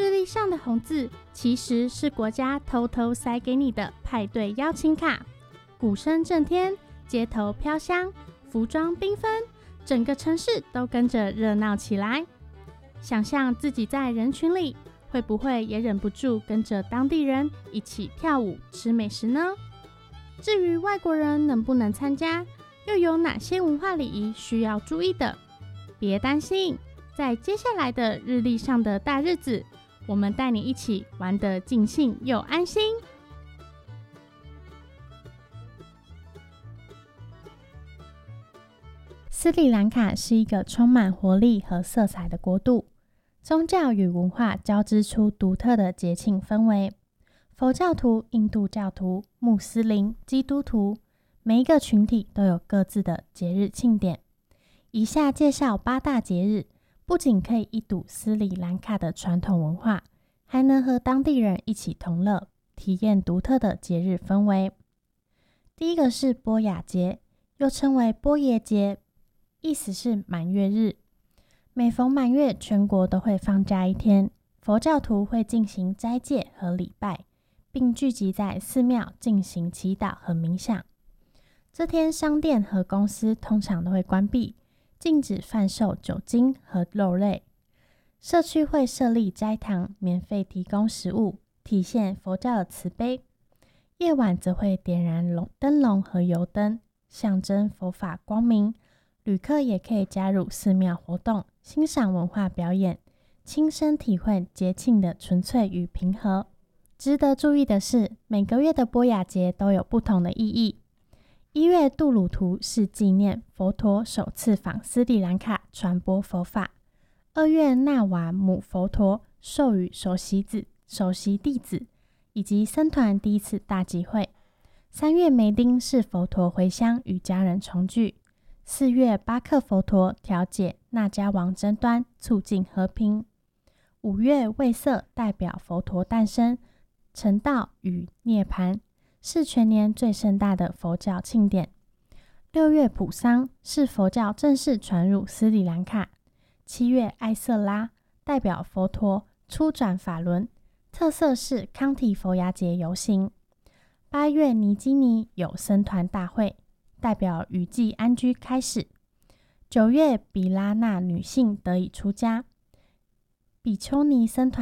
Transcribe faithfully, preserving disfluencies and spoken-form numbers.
日历上的红字其实是国家偷偷塞给你的派对邀请卡。鼓声震天，街头飘香，服装缤纷，整个城市都跟着热闹起来。想象自己在人群里，会不会也忍不住跟着当地人一起跳舞吃美食呢？至于外国人能不能参加，又有哪些文化礼仪需要注意的？别担心，在接下来的日历上的大日子，我们带你一起玩得尽兴又安心。斯里兰卡是一个充满活力和色彩的国度，宗教与文化交织出独特的节庆氛围。佛教徒、印度教徒、穆斯林、基督徒，每一个群体都有各自的节日庆典。以下介绍八大节日，不仅可以一睹斯里兰卡的传统文化，还能和当地人一起同乐，体验独特的节日氛围。第一个是波雅节，又称为波耶节，意思是满月日。每逢满月，全国都会放假一天，佛教徒会进行斋戒和礼拜，并聚集在寺庙进行祈祷和冥想。这天，商店和公司通常都会关闭，禁止贩售酒精和肉类。社区会设立斋堂，免费提供食物，体现佛教的慈悲。夜晚则会点燃灯笼和油灯，象征佛法光明。旅客也可以加入寺庙活动，欣赏文化表演，亲身体会节庆的纯粹与平和。值得注意的是，每个月的波雅节都有不同的意义。一月杜鲁图是纪念佛陀首次访斯里兰卡传播佛法。二月纳瓦姆佛陀授予首席子、首席弟子以及僧团第一次大集会。三月梅丁是佛陀回乡与家人重聚。四月巴克佛陀调解那迦王争端，促进和平。五月卫色代表佛陀诞生、成道与涅槃，是全年最盛大的佛教庆典。六月普桑是佛教正式传入斯里兰卡。七月艾瑟拉代表佛陀初转法轮，特色是康提佛牙节游行。八月尼基尼有僧团大会，代表雨季安居开始。九月比拉纳女性得以出家，比丘尼僧团